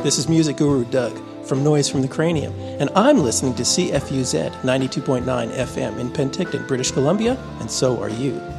This is music guru Doug from Noise from the Cranium, and I'm listening to CFUZ 92.9 FM in Penticton, British Columbia, and so are you.